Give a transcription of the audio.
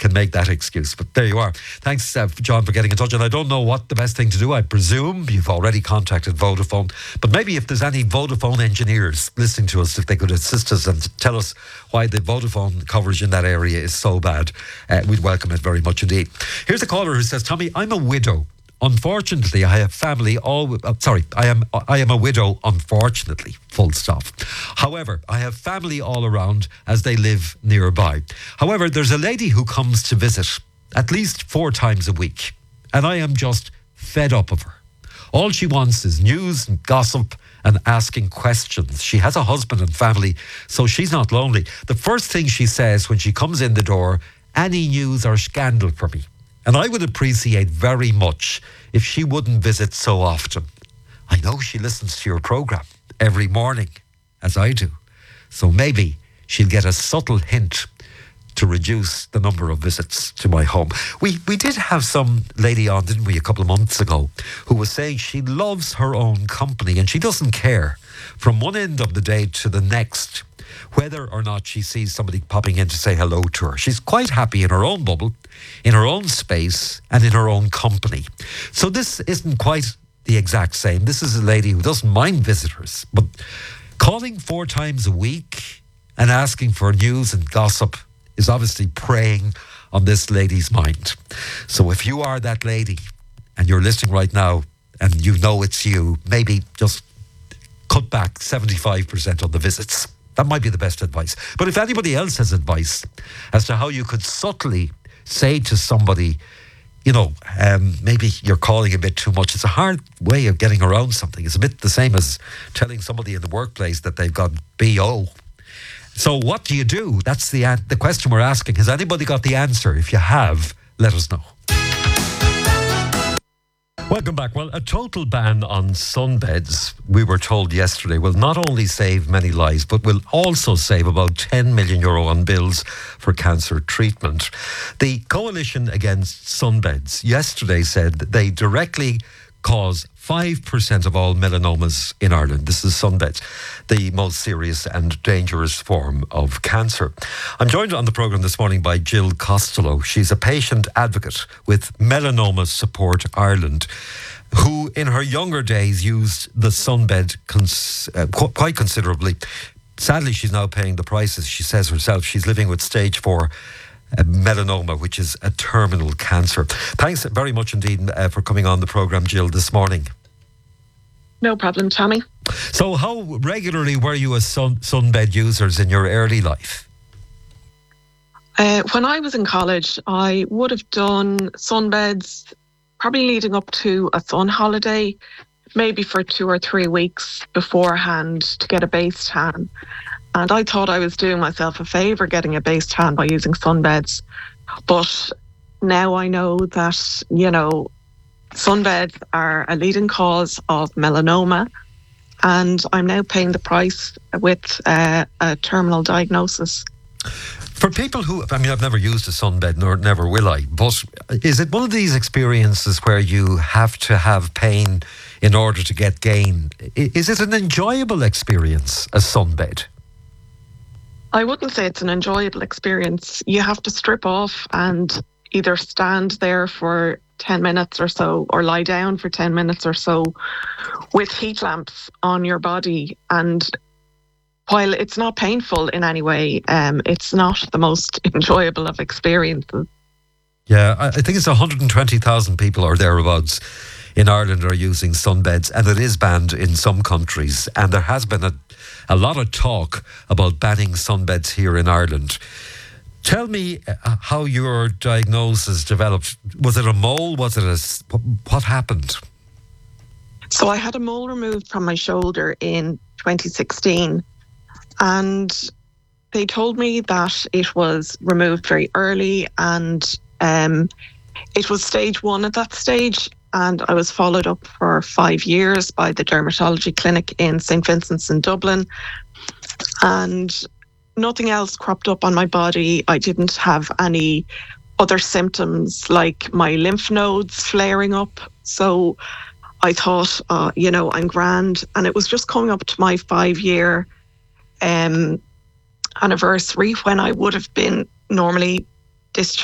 can make that excuse. But there you are. Thanks, John, for getting in touch. And I don't know what the best thing to do. I presume you've already contacted Vodafone. But maybe if there's any Vodafone engineers listening to us, if they could assist us and tell us why the Vodafone coverage in that area is so bad, we'd welcome it very much indeed. Here's a caller who says, Tommy, I'm a widow. Unfortunately, I have family I am a widow, unfortunately, full stop. However, I have family all around as they live nearby. However, there's a lady who comes to visit at least 4 times a week, and I am just fed up of her. All she wants is news and gossip and asking questions. She has a husband and family, so she's not lonely. The first thing she says when she comes in the door, any news or scandal for me. And I would appreciate very much if she wouldn't visit so often. I know she listens to your programme every morning, as I do. So maybe she'll get a subtle hint to reduce the number of visits to my home. We did have some lady on, didn't we, a couple of months ago, who was saying she loves her own company and she doesn't care from one end of the day to the next whether or not she sees somebody popping in to say hello to her. She's quite happy in her own bubble, in her own space, and in her own company. So this isn't quite the exact same. This is a lady who doesn't mind visitors, but calling 4 times a week and asking for news and gossip is obviously preying on this lady's mind. So if you are that lady and you're listening right now and you know it's you, maybe just cut back 75% on the visits. That might be the best advice. But if anybody else has advice as to how you could subtly say to somebody, you know, maybe you're calling a bit too much. It's a hard way of getting around something. It's a bit the same as telling somebody in the workplace that they've got BO. So what do you do? That's the question we're asking. Has anybody got the answer? If you have, let us know. Welcome back. Well, a total ban on sunbeds, we were told yesterday, will not only save many lives, but will also save about €10 million on bills for cancer treatment. The Coalition Against Sunbeds yesterday said that they directly cause 5% of all melanomas in Ireland. This is sunbeds, the most serious and dangerous form of cancer. I'm joined on the programme this morning by Jill Costello. She's a patient advocate with Melanoma Support Ireland, who in her younger days used the sunbed quite considerably. Sadly, she's now paying the prices. She says herself she's living with stage 4 melanoma, which is a terminal cancer. Thanks very much indeed for coming on the programme, Jill, this morning. No problem, Tommy. So how regularly were you a sunbed users in your early life? When I was in college, I would have done sunbeds probably leading up to a sun holiday, maybe for 2 or 3 weeks beforehand to get a base tan. And I thought I was doing myself a favour getting a base tan by using sunbeds. But now I know that, you know, sunbeds are a leading cause of melanoma. And I'm now paying the price with a terminal diagnosis. For people who, I mean, I've never used a sunbed, nor never will I, but is it one of these experiences where you have to have pain in order to get gain? Is it an enjoyable experience, a sunbed? I wouldn't say it's an enjoyable experience. You have to strip off and either stand there for 10 minutes or so or lie down for 10 minutes or so with heat lamps on your body. And while it's not painful in any way, it's not the most enjoyable of experiences. Yeah, I think it's 120,000 people or thereabouts in Ireland are using sunbeds, and it is banned in some countries. And there has been a lot of talk about banning sunbeds here in Ireland. Tell me how your diagnosis developed. Was it a mole? Was it what happened? So I had a mole removed from my shoulder in 2016, and they told me that it was removed very early, and it was stage 1 at that stage. And I was followed up for 5 years by the dermatology clinic in St. Vincent's in Dublin. And nothing else cropped up on my body. I didn't have any other symptoms like my lymph nodes flaring up. So I thought, you know, I'm grand. And it was just coming up to my 5-year anniversary when I would have been normally discharged